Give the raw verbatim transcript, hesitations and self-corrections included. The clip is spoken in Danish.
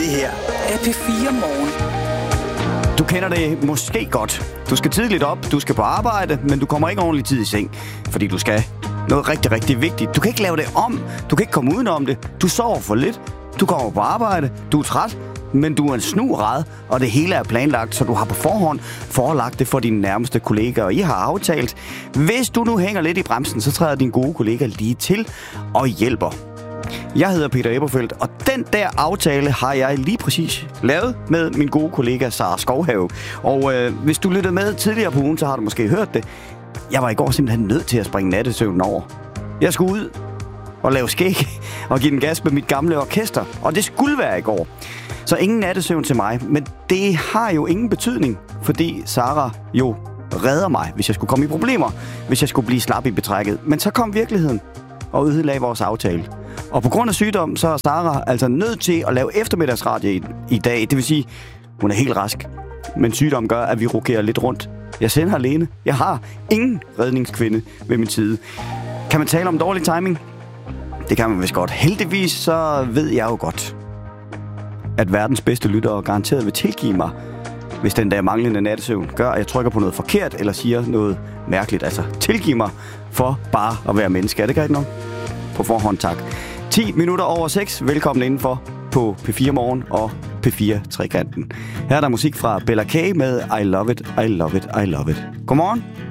Det her er P fire Morgen. Du kender det måske godt. Du skal tidligt op, du skal på arbejde, men du kommer ikke ordentligt tid i seng, fordi du skal noget rigtig, rigtig vigtigt. Du kan ikke lave det om, du kan ikke komme udenom det. Du sover for lidt, du kommer på arbejde, du er træt, men du er en snurad, og det hele er planlagt, så du har på forhånd forelagt det for dine nærmeste kollegaer, og I har aftalt. Hvis du nu hænger lidt i bremsen, så træder din gode kollega lige til og hjælper. Jeg hedder Peter Eberfeldt, og den der aftale har jeg lige præcis lavet med min gode kollega Sara Skovhave. Og øh, hvis du lyttede med tidligere på ugen, så har du måske hørt det. Jeg var i går simpelthen nødt til at springe nattesøvnen over. Jeg skulle ud og lave skæg og give den gas med mit gamle orkester, og det skulle være i går. Så ingen nattesøvn til mig, men det har jo ingen betydning, fordi Sara jo redder mig, hvis jeg skulle komme i problemer, hvis jeg skulle blive slap i betrækket. Men så kom virkeligheden og ødelagde vores aftale. Og på grund af sygdom, så er Sara altså nødt til at lave eftermiddagsradio i, i dag. Det vil sige, hun er helt rask, men sygdom gør, at vi rokerer lidt rundt. Jeg sender alene. Jeg har ingen redningskvinde ved min side. Kan man tale om dårlig timing? Det kan man vist godt. Heldigvis så ved jeg jo godt, at verdens bedste lyttere garanteret vil tilgive mig, hvis den der manglende nattesøvn gør, at jeg trykker på noget forkert eller siger noget mærkeligt. Altså, tilgiv mig for bare at være menneske. Er det ikke nok? På forhånd, tak. ti minutter over seks. Velkommen indenfor på P fire Morgen og P fire Trekanten. Her er der musik fra Bella K med I Love It, I Love It, I Love It. Godmorgen.